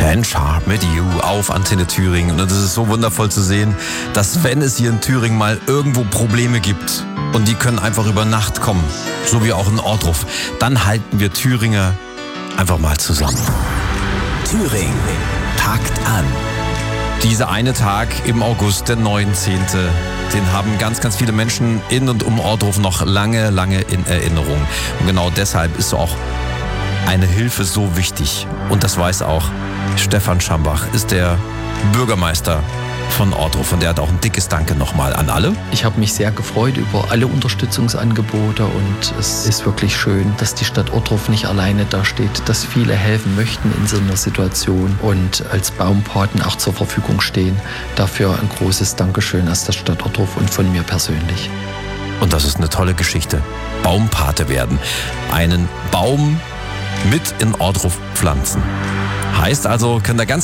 Fanchart mit You auf Antenne Thüringen. Und es ist so wundervoll zu sehen, dass wenn es hier in Thüringen mal irgendwo Probleme gibt und die können einfach über Nacht kommen, so wie auch in Ohrdruf, dann halten wir Thüringer einfach mal zusammen. Thüringen packt an. Dieser eine Tag im August, der 19., den haben ganz, ganz viele Menschen in und um Ohrdruf noch lange, lange in Erinnerung. Und genau deshalb ist auch eine Hilfe so wichtig. Und das weiß auch Stefan Schambach, ist der Bürgermeister von Ohrdruf. Und der hat auch ein dickes Danke nochmal an alle. Ich habe mich sehr gefreut über alle Unterstützungsangebote und es ist wirklich schön, dass die Stadt Ohrdruf nicht alleine dasteht, dass viele helfen möchten in so einer Situation und als Baumpaten auch zur Verfügung stehen. Dafür ein großes Dankeschön aus der Stadt Ohrdruf und von mir persönlich. Und das ist eine tolle Geschichte. Baumpate werden. Einen Baum mit in Ohrdruf pflanzen. Heißt also, kann der ganze